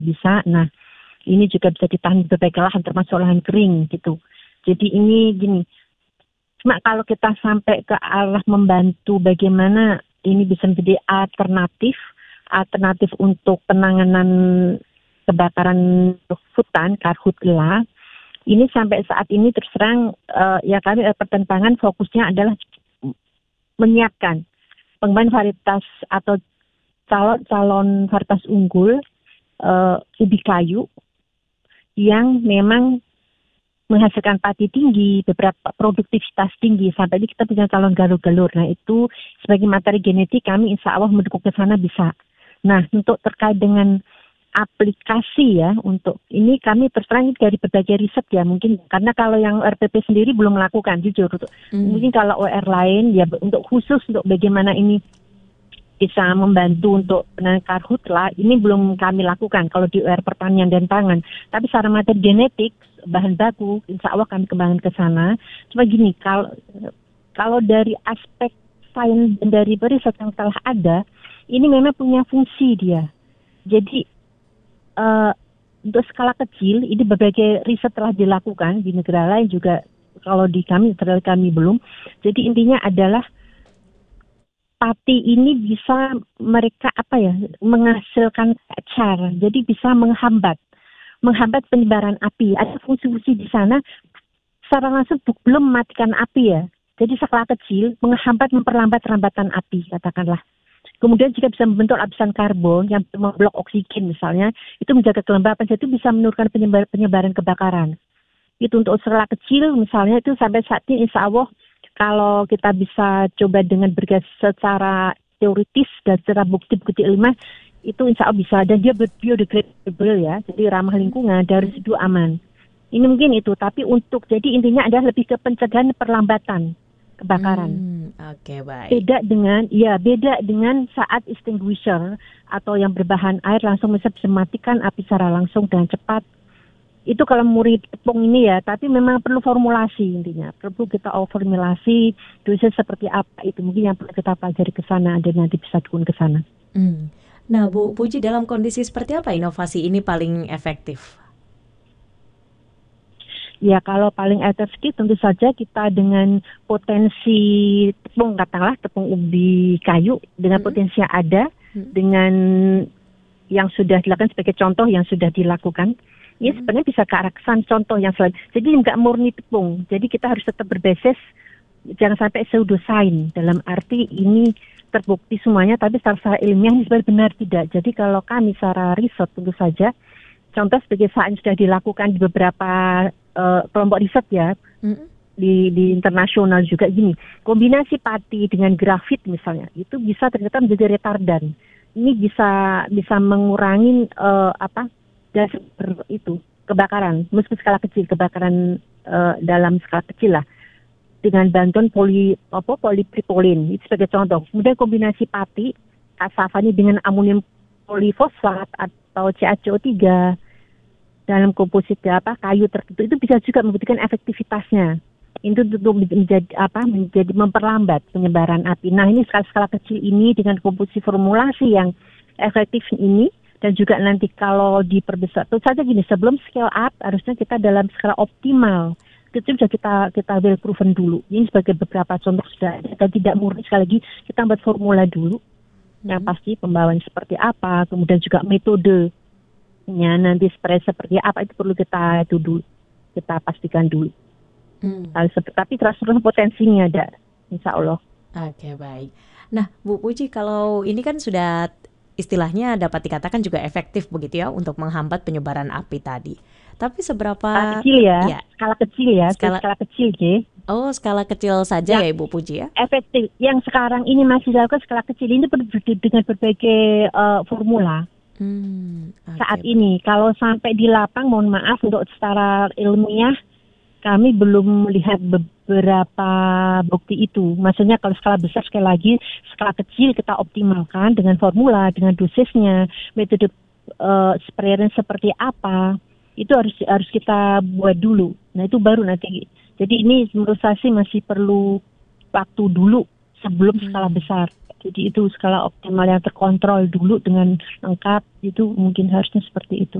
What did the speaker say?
bisa. Nah, ini juga bisa ditahan di berbagai lahan termasuk lahan kering gitu. Jadi ini gini, cuma kalau kita sampai ke arah membantu bagaimana ini bisa menjadi alternatif untuk penanganan kebakaran hutan, karhutla. Ini sampai saat ini terus terang ya kami pertentangan fokusnya adalah menyiapkan pengembangan varietas atau calon varietas unggul ubi kayu yang memang menghasilkan padi tinggi, beberapa produktivitas tinggi, sampai ini kita punya calon galur-galur. Nah itu sebagai materi genetik kami insya Allah mendukung ke sana bisa. Nah untuk terkait dengan aplikasi ya, untuk ini kami terserang dari berbagai riset ya mungkin, karena kalau yang RPP sendiri belum melakukan jujur. Mungkin kalau OR lain ya untuk khusus untuk bagaimana ini bisa membantu untuk penanganan karhutla, ini belum kami lakukan kalau di UR pertanian dan pangan. Tapi secara materi genetik, bahan baku, insya Allah kami kembangkan ke sana. Cuma gini, kalau dari aspek sains dan dari riset yang telah ada, ini memang punya fungsi dia. Jadi untuk skala kecil, ini berbagai riset telah dilakukan di negara lain juga. Kalau di kami belum. Jadi intinya adalah pati ini bisa mereka menghasilkan car, jadi bisa menghambat penyebaran api. Ada fungsi-fungsi di sana secara langsung belum mematikan api ya. Jadi skala kecil memperlambat rambatan api katakanlah. Kemudian jika bisa membentuk lapisan karbon yang memblok oksigen misalnya, itu menjaga kelembapan, jadi bisa menurunkan penyebaran kebakaran. Itu untuk skala kecil misalnya itu sampai saat ini insya Allah kalau kita bisa coba dengan bergas secara teoritis dan secara bukti-bukti ilmiah, itu insya Allah bisa. Dan dia biodegradable ya, jadi ramah lingkungan, dari residu aman. Ini mungkin itu, tapi jadi intinya adalah lebih ke pencegahan perlambatan kebakaran. Oke, baik. Beda dengan saat extinguisher atau yang berbahan air langsung bisa mematikan api secara langsung dengan cepat. Itu kalau murid tepung ini ya, tapi memang perlu formulasi intinya. Perlu kita formulasi dosis seperti apa itu. Mungkin yang perlu kita pelajari ke sana dan nanti bisa dukung ke sana. Nah, Bu Puji, dalam kondisi seperti apa inovasi ini paling efektif? Ya, kalau paling efektif tentu saja kita dengan potensi tepung, katakanlah tepung ubi kayu, dengan potensi yang ada, dengan yang sudah dilakukan sebagai contoh yang sudah dilakukan. Ini sebenarnya bisa ke arah kesan contoh yang selain. Jadi nggak murni tepung. Jadi kita harus tetap berbasis, jangan sampai pseudosains. Dalam arti ini terbukti semuanya, tapi secara ilmiah ini sebenarnya benar tidak. Jadi kalau kami secara riset tentu saja, contoh sebagai sains sudah dilakukan di beberapa kelompok riset ya, di internasional juga gini. Kombinasi pati dengan grafit misalnya, itu bisa ternyata menjadi retardan. Ini bisa mengurangi dan itu kebakaran, meskipun skala kecil, kebakaran dalam skala kecil lah, dengan bantuan polipropilin itu sebagai contoh. Kemudian kombinasi pati kasafani dengan amonium polifosfat atau CaCO3 dalam komposit kayu tertentu, itu bisa juga membuktikan efektivitasnya. Itu untuk menjadi memperlambat penyebaran api. Nah ini skala kecil ini dengan komposisi formulasi yang efektif ini. Dan juga nanti kalau diperbesar, tentu saja gini, sebelum scale up harusnya kita dalam skala optimal. Itu sudah kita well proven dulu. Ini sebagai beberapa contoh sudah ada. Dan tidak murni, sekali lagi kita buat formula dulu. Yang pasti pembawaan seperti apa, kemudian juga metodenya nanti spray seperti apa, itu perlu kita pastikan dulu. Tapi transfer potensinya ada, insya Allah. Oke, baik. Nah, Bu Puji, kalau ini kan sudah istilahnya dapat dikatakan juga efektif begitu ya untuk menghambat penyebaran api tadi. Tapi seberapa skala kecil ya. Oh, skala kecil saja ya Ibu Puji ya. Efektif. Yang sekarang ini masih dilakukan skala kecil ini dengan berbagai formula. Saat ini kalau sampai di lapang, mohon maaf untuk secara ilmiah kami belum melihat beberapa bukti itu. Maksudnya kalau skala besar, sekali lagi skala kecil kita optimalkan dengan formula, dengan dosisnya, metode sprayernya seperti apa, itu harus kita buat dulu. Nah itu baru nanti. Jadi ini menurut saya sih masih perlu waktu dulu sebelum skala besar. Jadi itu skala optimal yang terkontrol dulu dengan lengkap, itu mungkin harusnya seperti itu.